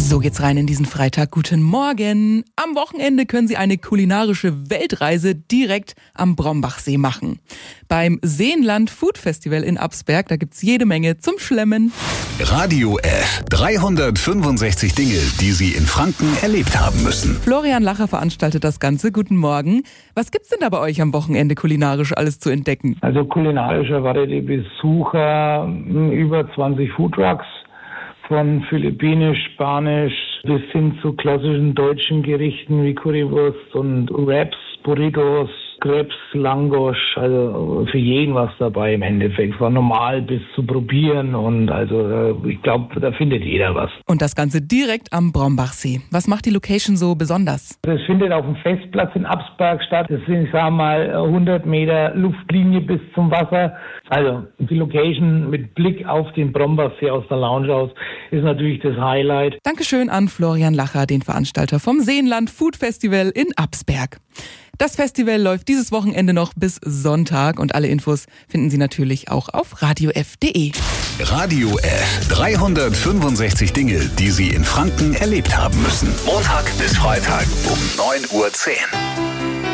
So geht's rein in diesen Freitag. Guten Morgen. Am Wochenende können Sie eine kulinarische Weltreise direkt am Brombachsee machen. Beim Seenland Food Festival in Absberg, da gibt's jede Menge zum Schlemmen. Radio F. 365 Dinge, die Sie in Franken erlebt haben müssen. Florian Lacher veranstaltet das Ganze. Guten Morgen. Was gibt's denn da bei euch am Wochenende kulinarisch alles zu entdecken? Also kulinarisch erwartet die Besucher über 20 Foodtrucks. Von philippinisch, spanisch bis hin zu klassischen deutschen Gerichten wie Currywurst und Wraps, Burritos, Crepes, Langosch, also für jeden was dabei im Endeffekt. Von normal bis zu probieren und also ich glaube, da findet jeder was. Und das Ganze direkt am Brombachsee. Was macht die Location so besonders? Das findet auf dem Festplatz in Absberg statt. Das sind, sagen wir mal, 100 Meter Luftlinie bis zum Wasser. Also die Location mit Blick auf den Brombachsee aus der Lounge aus ist natürlich das Highlight. Dankeschön an Florian Lacher, den Veranstalter vom Seenland Food Festival in Absberg. Das Festival läuft dieses Wochenende noch bis Sonntag und alle Infos finden Sie natürlich auch auf radiof.de. Radio F. 365 Dinge, die Sie in Franken erlebt haben müssen. Montag bis Freitag um 9:10 Uhr.